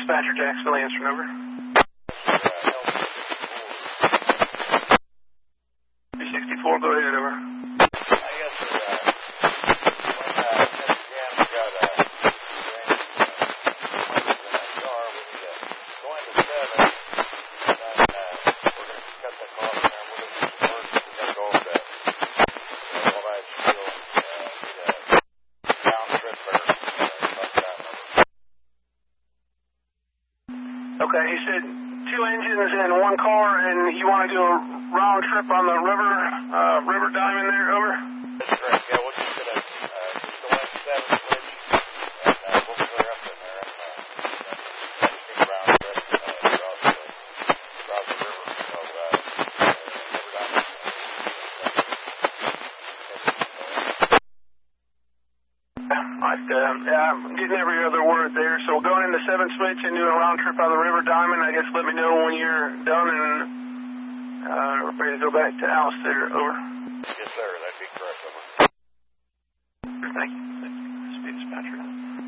Dispatcher, Jacksonville, answering over. 364, go ahead, over. Okay, he said 2 engines in 1 car, and you want to do a round trip on the river diamond there, over? That's correct, yeah, we'll just get a left 7 switch, and we'll clear up in there, and take a round trip across the river, so river diamond. I'm getting every other word there. So going into 7 switch and doing a round trip on the River Diamond, I guess let me know when you're done and ready to go back to Alice there, over. Yes, sir, that'd be correct, over. Thank you. Speed dispatcher.